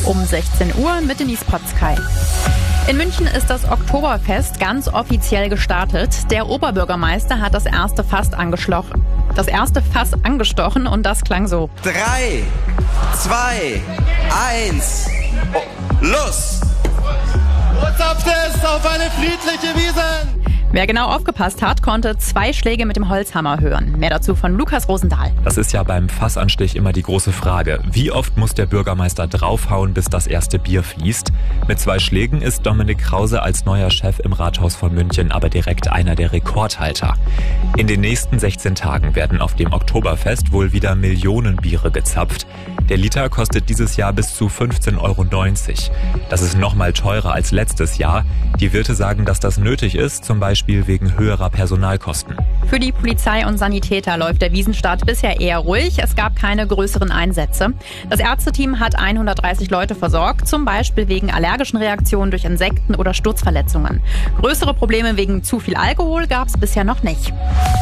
Um 16 Uhr mit Denise Potzkei. In München ist das Oktoberfest ganz offiziell gestartet. Der Oberbürgermeister hat das erste Fass angestochen und das klang so. 3, 2, 1, los! Zapfest auf eine friedliche Wiesn! Wer genau aufgepasst hat, konnte 2 Schläge mit dem Holzhammer hören. Mehr dazu von Lukas Rosendahl. Das ist ja beim Fassanstich immer die große Frage. Wie oft muss der Bürgermeister draufhauen, bis das erste Bier fließt? Mit 2 Schlägen ist Dominik Krause als neuer Chef im Rathaus von München aber direkt einer der Rekordhalter. In den nächsten 16 Tagen werden auf dem Oktoberfest wohl wieder Millionen Biere gezapft. Der Liter kostet dieses Jahr bis zu 15,90 €. Das ist nochmal teurer als letztes Jahr. Die Wirte sagen, dass das nötig ist, zum Beispiel wegen höherer Personalkosten. Für die Polizei und Sanitäter läuft der Wiesenstart bisher eher ruhig. Es gab keine größeren Einsätze. Das Ärzteteam hat 130 Leute versorgt, zum Beispiel wegen allergischen Reaktionen durch Insekten oder Sturzverletzungen. Größere Probleme wegen zu viel Alkohol gab es bisher noch nicht.